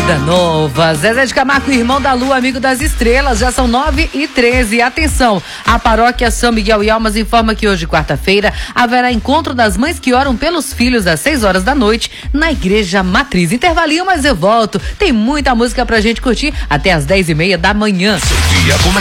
Vida Nova, Zezé de Camargo, irmão da Lua, amigo das estrelas, já são 9h13. Atenção, a paróquia São Miguel e Almas informa que hoje, quarta-feira, haverá encontro das mães que oram pelos filhos às 6 horas da noite na Igreja Matriz. Intervalinho, mas eu volto. Tem muita música pra gente curtir até às 10h30 da manhã.